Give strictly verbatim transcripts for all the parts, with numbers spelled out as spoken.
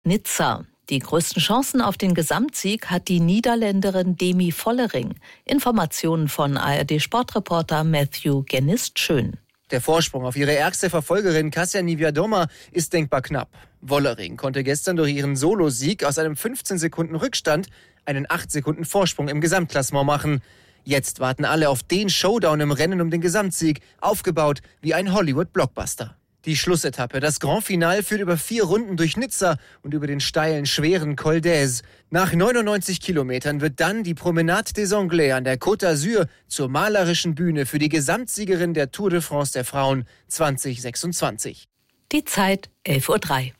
Nizza. Die größten Chancen auf den Gesamtsieg hat die Niederländerin Demi Vollering. Informationen von A R D-Sportreporter Matthew Genist-Schön. Der Vorsprung auf ihre ärgste Verfolgerin Kasia Niewiadoma ist denkbar knapp. Vollering konnte gestern durch ihren Solosieg aus einem fünfzehn Sekunden Rückstand einen acht Sekunden Vorsprung im Gesamtklassement machen. Jetzt warten alle auf den Showdown im Rennen um den Gesamtsieg, aufgebaut wie ein Hollywood-Blockbuster. Die Schlussetappe, das Grand Finale, führt über vier Runden durch Nizza und über den steilen, schweren Col d'Aise. Nach neunundneunzig Kilometern wird dann die Promenade des Anglais an der Côte d'Azur zur malerischen Bühne für die Gesamtsiegerin der Tour de France der Frauen zwanzig sechsundzwanzig. Die Zeit elf Uhr drei.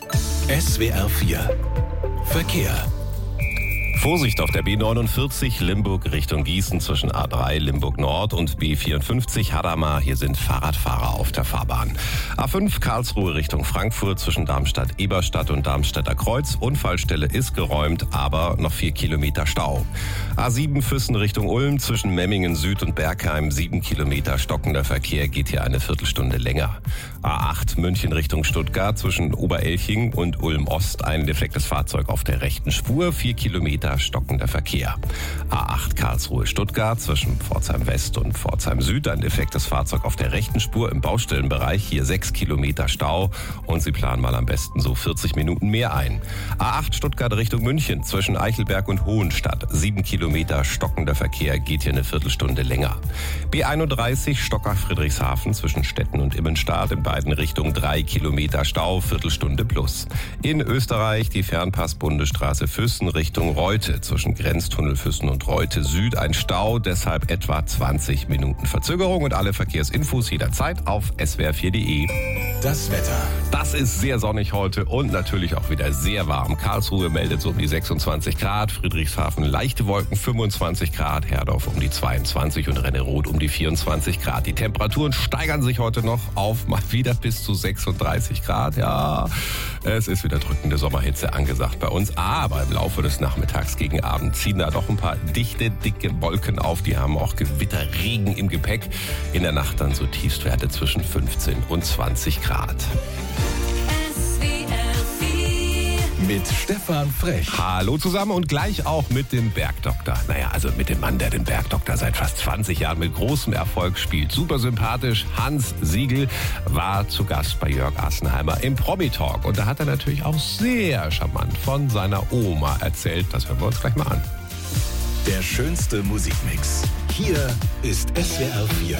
S W R vier Verkehr. Vorsicht auf der B neunundvierzig Limburg Richtung Gießen zwischen A drei Limburg Nord und B vierundfünfzig Hadamar. Hier sind Fahrradfahrer auf der Fahrbahn. A fünf Karlsruhe Richtung Frankfurt zwischen Darmstadt-Eberstadt und Darmstädter Kreuz. Unfallstelle ist geräumt, aber noch vier Kilometer Stau. A sieben Füssen Richtung Ulm zwischen Memmingen Süd und Bergheim. Sieben Kilometer stockender Verkehr, geht hier eine Viertelstunde länger. A acht München Richtung Stuttgart zwischen Oberelching und Ulm Ost. Ein defektes Fahrzeug auf der rechten Spur. Vier Kilometer stockender Verkehr. A acht Karlsruhe Stuttgart zwischen Pforzheim West und Pforzheim Süd. Ein defektes Fahrzeug auf der rechten Spur im Baustellenbereich. Hier sechs Kilometer Stau und Sie planen mal am besten so vierzig Minuten mehr ein. A acht Stuttgart Richtung München zwischen Eichelberg und Hohenstadt. Sieben Kilometer stockender Verkehr, geht hier eine Viertelstunde länger. B einunddreißig Stocker Friedrichshafen zwischen Stetten und Immenstadt in beiden Richtungen. Drei Kilometer Stau, Viertelstunde plus. In Österreich die Fernpass-Bundesstraße Füssen Richtung Reute zwischen Grenztunnel Füssen und Reute Süd ein Stau, deshalb etwa zwanzig Minuten Verzögerung und alle Verkehrsinfos jederzeit auf S W R vier punkt de. Das Wetter. Das ist sehr sonnig heute und natürlich auch wieder sehr warm. Karlsruhe meldet so um die sechsundzwanzig Grad, Friedrichshafen leichte Wolken fünfundzwanzig Grad, Herdorf um die zweiundzwanzig und Rennerod um die vierundzwanzig Grad. Die Temperaturen steigern sich heute noch auf mal wieder bis zu sechsunddreißig Grad. Ja, es ist wieder drückende Sommerhitze angesagt bei uns, aber im Laufe des Nachmittags gegen Abend ziehen da doch ein paar dichte, dicke Wolken auf. Die haben auch Gewitterregen im Gepäck. In der Nacht dann so Tiefstwerte zwischen fünfzehn und zwanzig Grad. Mit Stefan Frech. Hallo zusammen und gleich auch mit dem Bergdoktor. Naja, also mit dem Mann, der den Bergdoktor seit fast zwanzig Jahren mit großem Erfolg spielt. Super sympathisch. Hans Siegel war zu Gast bei Jörg Assenheimer im Promi-Talk. Und da hat er natürlich auch sehr charmant von seiner Oma erzählt. Das hören wir uns gleich mal an. Der schönste Musikmix. Hier ist S W R vier.